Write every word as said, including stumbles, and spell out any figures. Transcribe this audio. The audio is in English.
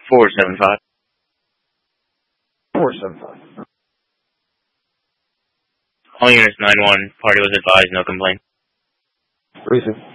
four seven five. four seven five. All units nine one. Party was advised, no complaint. Receive.